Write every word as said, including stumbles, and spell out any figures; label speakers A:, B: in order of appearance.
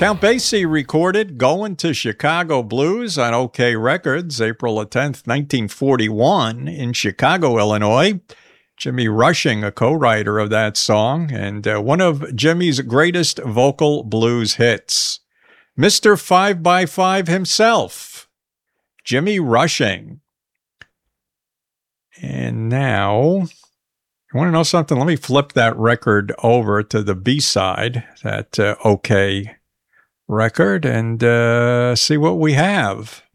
A: Count Basie recorded Going to Chicago Blues on OK Records, April tenth, nineteen forty-one, in Chicago, Illinois. Jimmy Rushing, a co-writer of that song, and uh, one of Jimmy's greatest vocal blues hits. Mister Five by Five himself, Jimmy Rushing. And now, you want to know something? Let me flip that record over to the B-side, that uh, OK record, and uh, see what we have.